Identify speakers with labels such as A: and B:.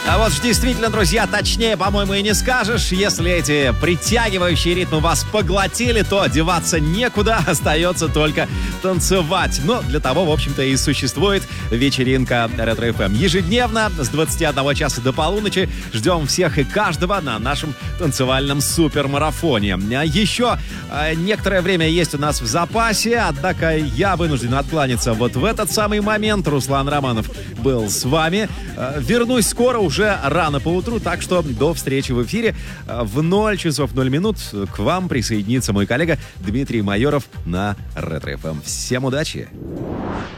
A: А вот ж действительно, друзья, точнее, по-моему, и не скажешь. Если эти притягивающие ритмы вас поглотили, то деваться некуда, остается только танцевать. Но для того, в общем-то, и существует вечеринка Ретро-ФМ. Ежедневно с 21 часа до полуночи ждем всех и каждого на нашем танцевальном супермарафоне. Еще некоторое время есть у нас в запасе, однако я вынужден откланяться вот в этот самый момент. Руслан Романов был с вами. Вернусь скоро, уже рано поутру, так что до встречи в эфире. В 0 часов 0 минут к вам присоединится мой коллега Дмитрий Майоров на Ретро-ФМ. Всем удачи!